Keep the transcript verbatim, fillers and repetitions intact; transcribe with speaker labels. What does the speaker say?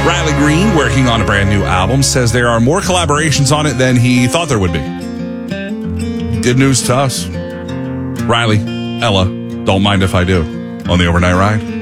Speaker 1: Riley Green, working on a brand new album, says there are more collaborations on it than he thought there would be. Good news to us. Riley, Ella, don't mind if I do. On the overnight ride.